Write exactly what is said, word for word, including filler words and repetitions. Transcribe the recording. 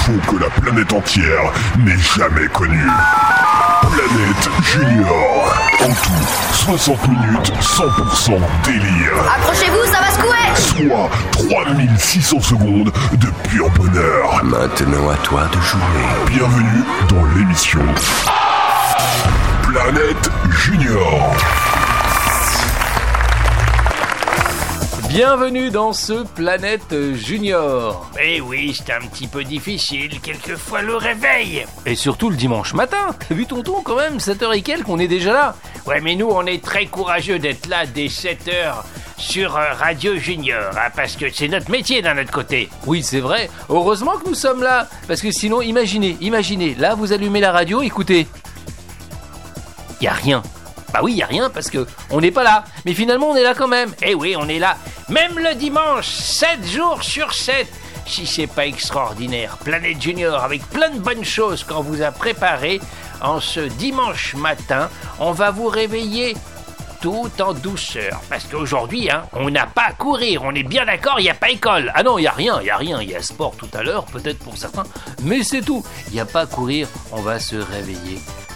l'info que la planète entière n'ait jamais connue. Planète Junior. En tout, soixante minutes, cent pour cent délire. Accrochez-vous, ça va secouer. Soit trois mille six cents secondes de pur bonheur. Maintenant à toi de jouer. Bienvenue dans l'émission Planète Junior. Bienvenue dans ce Planète Junior. Eh oui, c'est un petit peu difficile, quelquefois le réveil. Et surtout le dimanche matin. T'as vu tonton quand même, sept heures et quelques, on est déjà là. Ouais, mais nous on est très courageux d'être là dès sept heures sur euh, Radio Junior, hein, parce que c'est notre métier d'un autre côté. Oui, c'est vrai. Heureusement que nous sommes là. Parce que sinon, imaginez, imaginez, là vous allumez la radio, écoutez. Y a rien. Bah oui, y a rien parce que on n'est pas là. Mais finalement, on est là quand même. Eh oui, on est là. Même le dimanche, sept jours sur sept. Si c'est pas extraordinaire. Planète Junior avec plein de bonnes choses qu'on vous a préparées. En ce dimanche matin, on va vous réveiller tout en douceur. Parce qu'aujourd'hui, hein, on n'a pas à courir. On est bien d'accord, il n'y a pas école. Ah non, il n'y a rien, il n'y a rien. Il y a sport tout à l'heure, peut-être pour certains. Mais c'est tout. Il n'y a pas à courir. On va se réveiller